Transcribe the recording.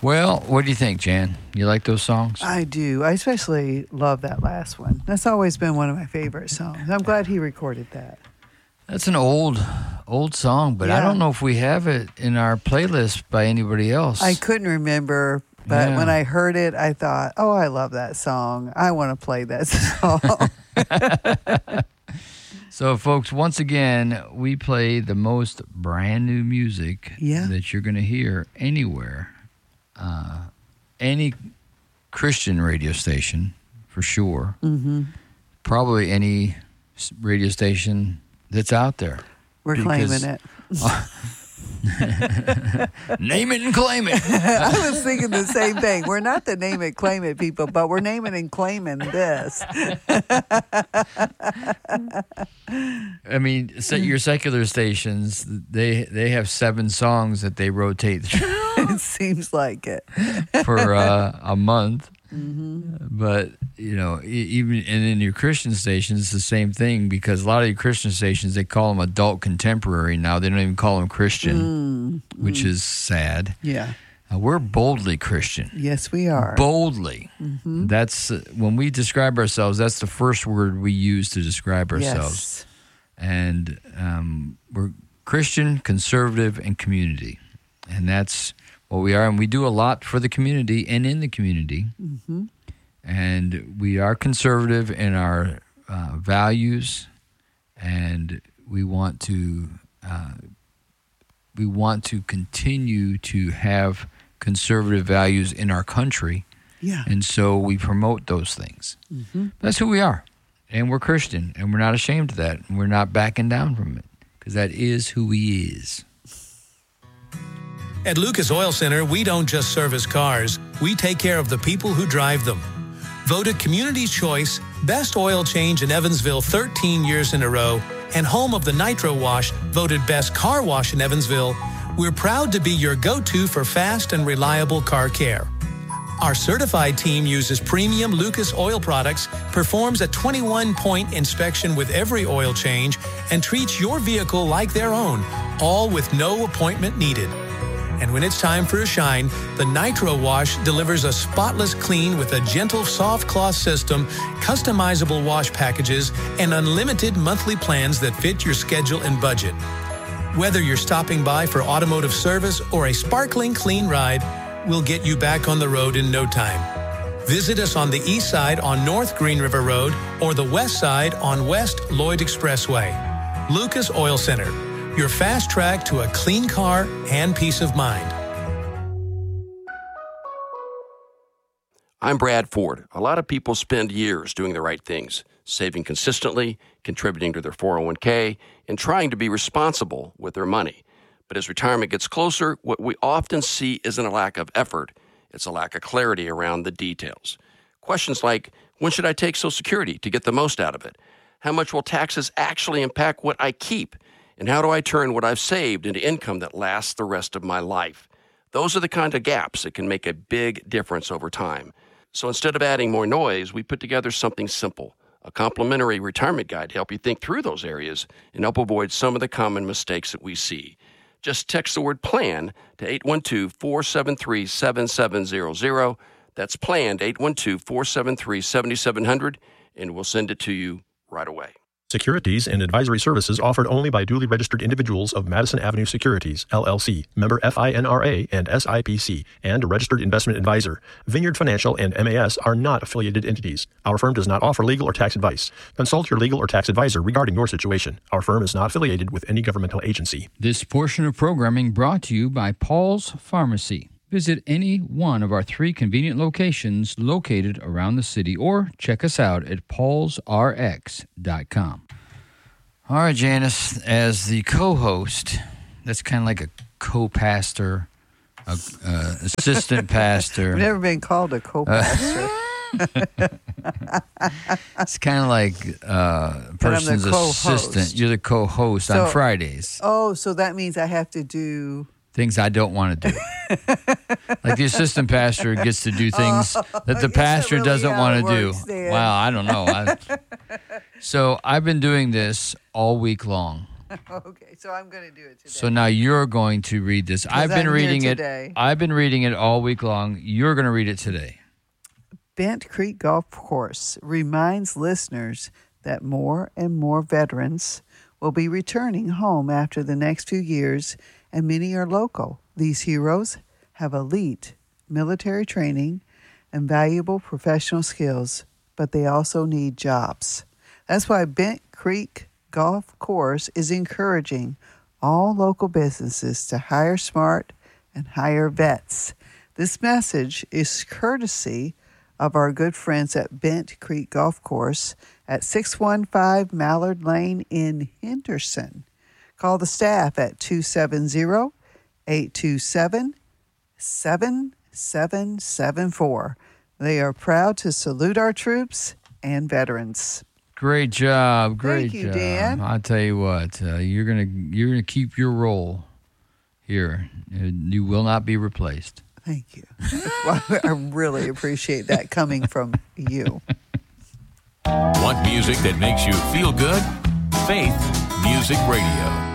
Well, what do you think, Jan? You like those songs? I do. I especially love that last one. That's always been one of my favorite songs. I'm glad he recorded that. That's an old song, but I don't know if we have it in our playlist by anybody else. I couldn't remember, but when I heard it, I thought, oh, I love that song. I want to play that song. So, folks, once again, we play the most brand new music that you're going to hear anywhere. Any Christian radio station, for sure. Mm-hmm. Probably any radio station that's out there. We're claiming it. Name it and claim it. I was thinking the same thing. We're not the name it, claim it people, but we're naming and claiming this. I mean, your secular stations, they have 7 songs that they rotate through. It seems like it. For a month. Mm-hmm. But, even in your Christian stations, it's the same thing, because a lot of your Christian stations, they call them adult contemporary now. They don't even call them Christian, which is sad. Yeah. We're boldly Christian. Yes, we are. Boldly. Mm-hmm. That's when we describe ourselves, that's the first word we use to describe ourselves. Yes. And we're Christian, conservative, and community. And that's what we are. And we do a lot for the community and in the community. Mm-hmm. And we are conservative in our values, and we want to continue to have conservative values in our country. Yeah. And so we promote those things. Mm-hmm. That's who we are. And we're Christian, and we're not ashamed of that. And we're not backing down from it, because that is who he is. At Lucas Oil Center, we don't just service cars. We take care of the people who drive them. Voted Community's Choice, Best Oil Change in Evansville 13 years in a row, and home of the Nitro Wash, voted Best Car Wash in Evansville, we're proud to be your go-to for fast and reliable car care. Our certified team uses premium Lucas oil products, performs a 21-point inspection with every oil change, and treats your vehicle like their own, all with no appointment needed. And when it's time for a shine, the Nitro Wash delivers a spotless clean with a gentle soft cloth system, customizable wash packages, and unlimited monthly plans that fit your schedule and budget. Whether you're stopping by for automotive service or a sparkling clean ride, we'll get you back on the road in no time. Visit us on the east side on North Green River Road or the west side on West Lloyd Expressway. Lucas Oil Center, your fast track to a clean car and peace of mind. I'm Brad Ford. A lot of people spend years doing the right things, saving consistently, contributing to their 401k, and trying to be responsible with their money. But as retirement gets closer, what we often see isn't a lack of effort, it's a lack of clarity around the details. Questions like, when should I take Social Security to get the most out of it? How much will taxes actually impact what I keep? And how do I turn what I've saved into income that lasts the rest of my life? Those are the kind of gaps that can make a big difference over time. So instead of adding more noise, we put together something simple, a complimentary retirement guide to help you think through those areas and help avoid some of the common mistakes that we see. Just text the word PLAN to 812-473-7700. That's PLAN to 812-473-7700, and we'll send it to you right away. Securities and advisory services offered only by duly registered individuals of Madison Avenue Securities, LLC, member FINRA and SIPC, and a registered investment advisor. Vineyard Financial and MAS are not affiliated entities. Our firm does not offer legal or tax advice. Consult your legal or tax advisor regarding your situation. Our firm is not affiliated with any governmental agency. This portion of programming brought to you by Paul's Pharmacy. Visit any one of our 3 convenient locations located around the city, or check us out at paulsrx.com. All right, Janice, as the co-host, that's kind of like a co-pastor, assistant pastor. I've never been called a co-pastor. It's kind of like a person's assistant. You're the co-host on Fridays. Oh, so that means I have to do things I don't want to do. Like the assistant pastor gets to do things that the pastor really doesn't want to do. Dan. Wow, I don't know. So I've been doing this all week long. Okay, so I'm going to do it today. So now you're going to read this. I've been reading it. I've been reading it all week long. You're going to read it today. Bent Creek Golf Course reminds listeners that more and more veterans will be returning home after the next few years, and many are local. These heroes have elite military training and valuable professional skills, but they also need jobs. That's why Bent Creek Golf Course is encouraging all local businesses to hire smart and hire vets. This message is courtesy of our good friends at Bent Creek Golf Course at 615 Mallard Lane in Henderson. Call the staff at 270-827-7774. They are proud to salute our troops and veterans. Great job. Thank you, Dan. I'll tell you what, you're gonna keep your role here. You will not be replaced. Thank you. I really appreciate that coming from you. Want music that makes you feel good? Faith Music Radio.